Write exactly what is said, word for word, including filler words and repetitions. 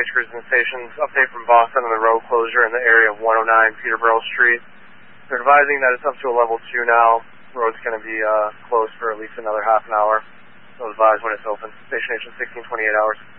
Page Crews and Stations. Update from Boston on the road closure in the area of one oh nine Peterborough Street. They're advising that it's up to a level two now. Road's going to be uh, closed for at least another half an hour. So advise when it's open. Station agent sixteen twenty-eight hours.